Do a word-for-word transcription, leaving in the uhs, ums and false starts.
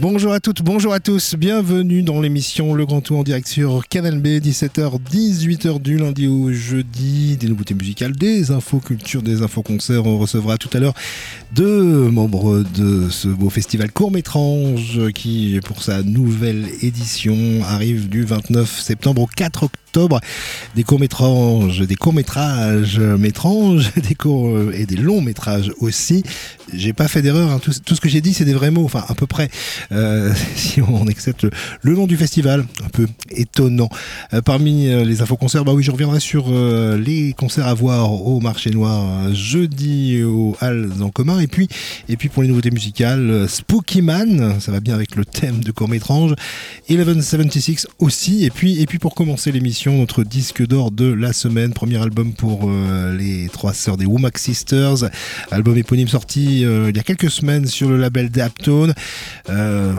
Bonjour à toutes, bonjour à tous, bienvenue dans l'émission Le Grand Tour en direct sur Canal B, dix-sept heures, dix-huit heures du lundi au jeudi, des nouveautés musicales, des infos culture, des infos concerts. On recevra tout à l'heure deux membres de ce beau festival Court-Métrange qui, pour sa nouvelle édition, arrive du vingt-neuf septembre au quatre octobre. Des courts-métrages, des courts-métrages métranges, des courts et des longs-métrages aussi. J'ai pas fait d'erreur, hein. tout, tout ce que j'ai dit c'est des vrais mots, enfin à peu près, euh, si on accepte le, le nom du festival, un peu étonnant. Euh, parmi euh, les infos concerts, bah oui, je reviendrai sur euh, les concerts à voir au Marché Noir euh, jeudi aux Halles en commun, et puis, et puis pour les nouveautés musicales, euh, Spooky Man, ça va bien avec le thème de Court-Métrange, mille neuf cent soixante-six aussi, et puis, et puis pour commencer l'émission, notre disque d'or de la semaine, premier album pour euh, les trois sœurs des Womack Sisters, album éponyme sorti Euh, il y a quelques semaines sur le label Daptone. Euh,